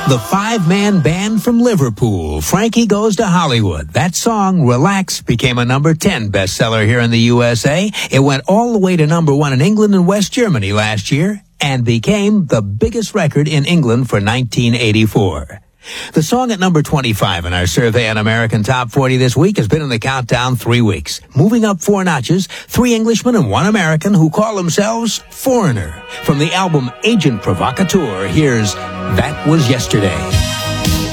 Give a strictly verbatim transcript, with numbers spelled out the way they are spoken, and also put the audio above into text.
The five-man band from Liverpool, Frankie Goes to Hollywood. That song, Relax, became a number ten bestseller here in the U S A. It went all the way to number one in England and West Germany last year and became the biggest record in England for nineteen eighty-four. The song at number twenty-five in our survey on American Top forty this week has been in the countdown three weeks. Moving up four notches, three Englishmen and one American who call themselves Foreigner. From the album Agent Provocateur, here's That Was Yesterday.